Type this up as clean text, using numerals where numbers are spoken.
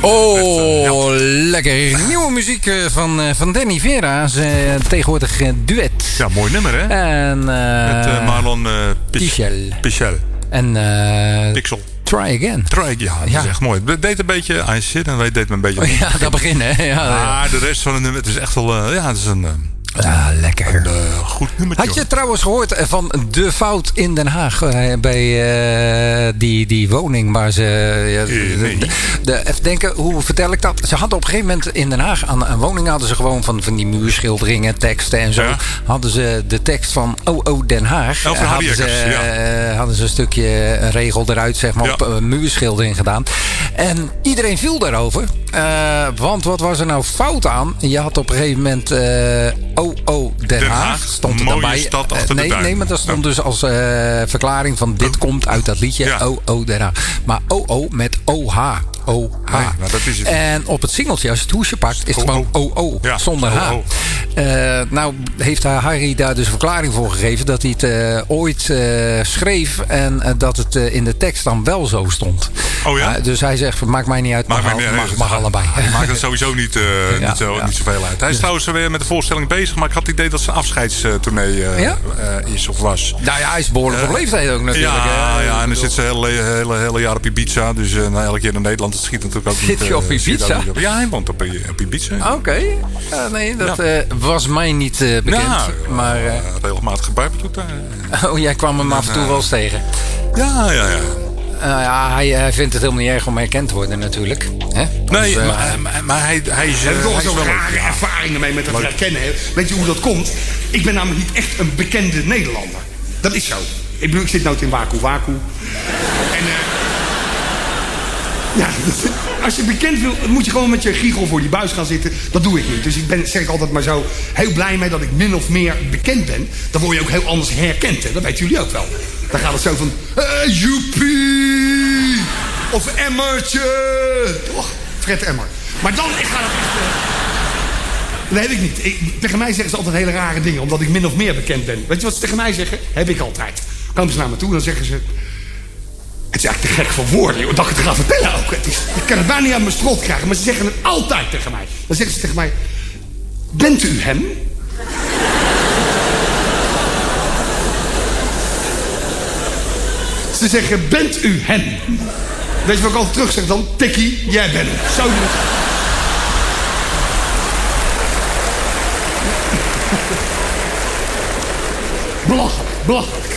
Oh, lekker. Nieuwe muziek van Danny Vera. Tegenwoordig duet. Ja, mooi nummer, hè? En, met Marlon Pichel. En Pixel. Try Again. Ja, dat is echt mooi. Het deed een beetje I Shit en wij deed me een beetje... Ja, dat beginnen, hè? Ja, de rest van het nummer, het is echt wel... het is een... lekker. Een goed nummertje. Had je trouwens gehoord van de fout in Den Haag bij die woning waar ze... even denken, hoe vertel ik dat? Ze hadden op een gegeven moment in Den Haag aan een woning hadden ze gewoon van die muurschilderingen, teksten en zo. Ja. Hadden ze de tekst van OO Den Haag. Hadden ze een stukje een regel eruit, zeg maar, op een muurschildering gedaan. En iedereen viel daarover. Want wat was er nou fout aan? Je had op een gegeven moment Den Haag stond er dan bij. Stad achter de tuin. Nee, maar dat stond dus als verklaring van dit komt uit dat liedje. Ja. Den Haag. Maar OO met OH. OH. Nee, dat is het. En op het singeltje, als je het hoesje pakt, is het gewoon OO. Ja, zonder H. Nou heeft Harry daar dus een verklaring voor gegeven dat hij het ooit schreef en dat het in de tekst dan wel zo stond. Oh ja? Dus hij zegt, maakt mij niet uit, mag allebei. Hij maakt het sowieso niet zoveel uit. Hij is trouwens weer met de voorstelling bezig, maar ik had het idee dat zijn afscheidstournee is of was. Nou ja, hij is behoorlijk op leeftijd ook natuurlijk. En dan zit ze hele jaar op Ibiza, dus elke keer in Nederland, het schiet natuurlijk ook niet. Zit je op Ibiza? Ja, hij woont op Ibiza. Oké. Nee, dat was mij niet bekend. Maar regelmatig gebarbecued daar. Oh, jij kwam hem af en toe wel eens tegen. Ja. Hij vindt het helemaal niet erg om herkend te worden natuurlijk. Hè? Nee, maar hij is... Er toch zo'n rare ervaringen mee met het herkennen. Weet je hoe dat komt? Ik ben namelijk niet echt een bekende Nederlander. Dat is zo. Ik bedoel, ik zit nou in Waku Waku. En als je bekend wil, moet je gewoon met je giegel voor die buis gaan zitten. Dat doe ik niet. Dus zeg ik altijd maar zo heel blij mee dat ik min of meer bekend ben. Dan word je ook heel anders herkend. Hè? Dat weten jullie ook wel. Dan gaat het zo van... joepie! Of Emmertje! Och, Fred Emmer. Maar dan gaat het echt... Dat heb ik niet. Tegen mij zeggen ze altijd hele rare dingen. Omdat ik min of meer bekend ben. Weet je wat ze tegen mij zeggen? Heb ik altijd. Komen ze naar me toe en dan zeggen ze... Het is eigenlijk te gek voor woorden, joh, dat ik het ga vertellen ook. Ik kan het bijna niet aan mijn strot krijgen, maar ze zeggen het altijd tegen mij. Dan zeggen ze tegen mij... Bent u hem? Ze zeggen, bent u hem? Weet je wat ik altijd terug zeg dan? Tikkie, jij bent hem. Zo doe ik het. Belachelijk.